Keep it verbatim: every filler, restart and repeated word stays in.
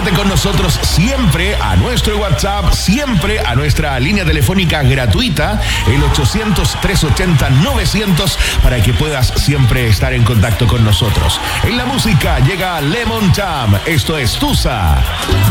Comunícate con nosotros siempre a nuestro WhatsApp, siempre a nuestra línea telefónica gratuita, el ochocientos, trescientos ochenta, novecientos, para que puedas siempre estar en contacto con nosotros. En la música llega Lemon Jam. Esto es Tusa.